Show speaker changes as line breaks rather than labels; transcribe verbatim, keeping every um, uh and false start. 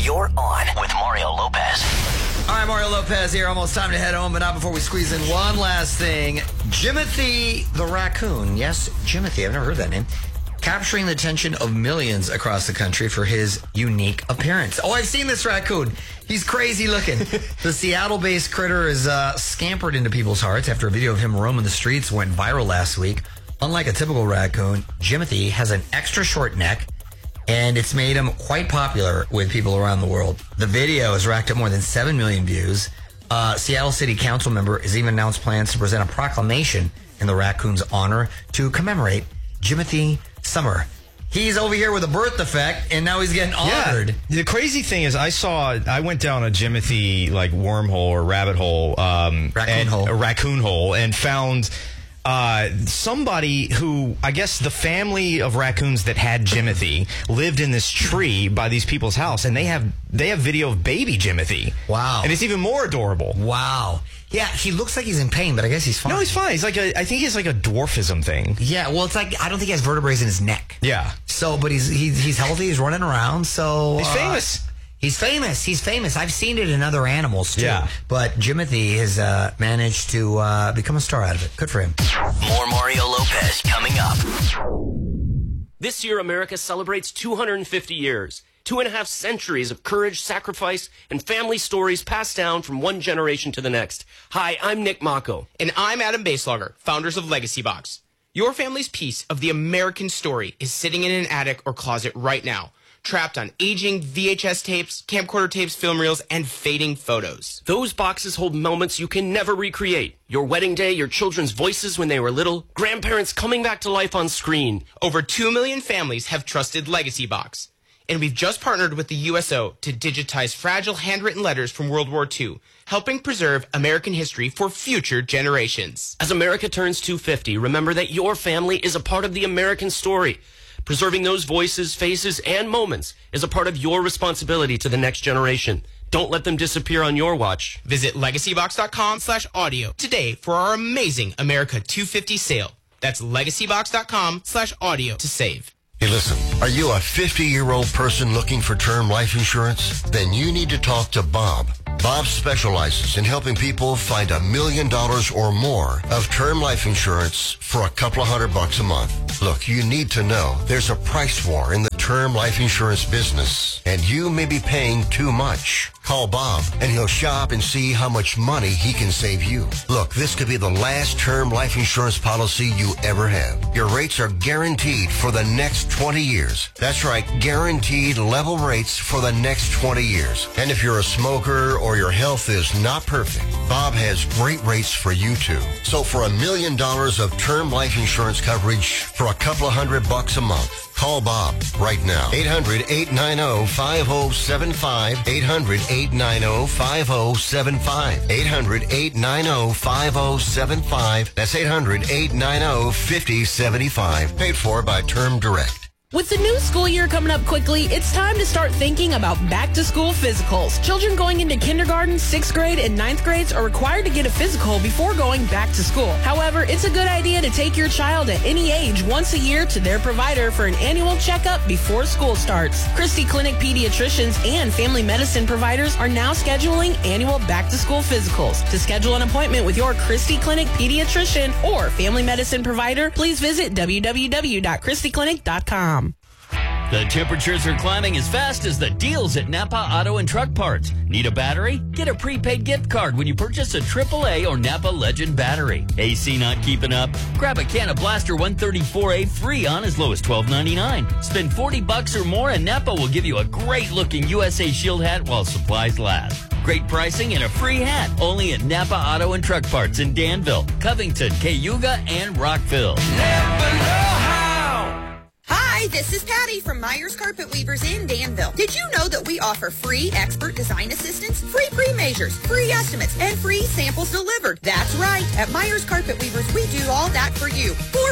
You're on with Mario Lopez.
All right, Mario Lopez here. Almost time to head home, but not before we squeeze in one last thing. Jimothy the raccoon. Yes, Jimothy. I've never heard that name. Capturing the attention of millions across the country for his unique appearance. Oh, I've seen this raccoon. He's crazy looking. The Seattle-based critter is uh, scampered into people's hearts after a video of him roaming the streets went viral last week. Unlike a typical raccoon, Jimothy has an extra short neck, and it's made him quite popular with people around the world. The video has racked up more than seven million views. Uh, Seattle City Council member has even announced plans to present a proclamation in the raccoon's honor to commemorate Jimothy Summer. He's over here with a birth defect, and now he's getting honored.
Yeah. The crazy thing is, I saw, I went down a Jimothy like wormhole or rabbit hole, um,
raccoon
and,
hole,
a raccoon hole, and found uh, somebody who, I guess, the family of raccoons that had Jimothy lived in this tree by these people's house, and they have they have video of baby Jimothy.
Wow,
and it's even more adorable.
Wow. Yeah, he looks like he's in pain, but I guess he's fine.
No, he's fine. He's like a, I think he's like a dwarfism thing.
Yeah, well, it's like, I don't think he has vertebrae in his neck.
Yeah.
So, but he's he's, he's healthy. He's running around. So
he's
uh,
famous.
He's famous. He's famous. I've seen it in other animals, too.
Yeah.
But Jimothy has uh, managed to uh, become a star out of it. Good for him.
More Mario Lopez coming up.
This year, America celebrates two hundred fifty years. Two and a half centuries of courage, sacrifice, and family stories passed down from one generation to the next. Hi, I'm Nick Mako.
And I'm Adam Baselogger, founders of Legacy Box. Your family's piece of the American story is sitting in an attic or closet right now, trapped on aging V H S tapes, camcorder tapes, film reels, and fading photos.
Those boxes hold moments you can never recreate. Your wedding day, your children's voices when they were little, grandparents coming back to life on screen.
Over two million families have trusted Legacy Box. And we've just partnered with the U S O to digitize fragile handwritten letters from World War Two, helping preserve American history for future generations.
As America turns two hundred fifty, remember that your family is a part of the American story. Preserving those voices, faces, and moments is a part of your responsibility to the next generation. Don't let them disappear on your watch.
Visit legacybox.com slash audio today for our amazing America two fifty sale. That's legacybox.com slash audio to save.
Hey, listen, are you a fifty-year-old person looking for term life insurance? Then you need to talk to Bob. Bob specializes in helping people find a million dollars or more of term life insurance for a couple of hundred bucks a month. Look, you need to know there's a price war in the term life insurance business, and you may be paying too much. Call Bob, and he'll shop and see how much money he can save you. Look, this could be the last term life insurance policy you ever have. Your rates are guaranteed for the next twenty years. That's right, guaranteed level rates for the next twenty years. And if you're a smoker or your health is not perfect, Bob has great rates for you too. So for a million dollars of term life insurance coverage for a couple of hundred bucks a month, call Bob right now. eight hundred, eight nine zero, five zero seven five. eight hundred, eight nine zero, five zero seven five. eight hundred, eight nine zero, five zero seven five. That's eight hundred, eight nine zero, five zero seven five. Paid for by Term Direct.
With the new school year coming up quickly, it's time to start thinking about back-to-school physicals. Children going into kindergarten, sixth grade, and ninth grades are required to get a physical before going back to school. However, it's a good idea to take your child at any age once a year to their provider for an annual checkup before school starts. Christie Clinic pediatricians and family medicine providers are now scheduling annual back-to-school physicals. To schedule an appointment with your Christie Clinic pediatrician or family medicine provider, please visit w w w dot christie clinic dot com.
The temperatures are climbing as fast as the deals at Napa Auto and Truck Parts. Need a battery? Get a prepaid gift card when you purchase a triple A or Napa Legend battery. A C not keeping up? Grab a can of Blaster one thirty-four A free on as low as twelve ninety-nine. Spend forty bucks or more and Napa will give you a great-looking U S A Shield hat while supplies last. Great pricing and a free hat only at Napa Auto and Truck Parts in Danville, Covington, Cayuga, and Rockville.
Never know how. Hi, this is Patty from Myers Carpet Weavers in Danville. Did you know that we offer free expert design assistance, free pre-measures, free estimates, and free samples delivered? That's right. At Myers Carpet Weavers, we do all that for you for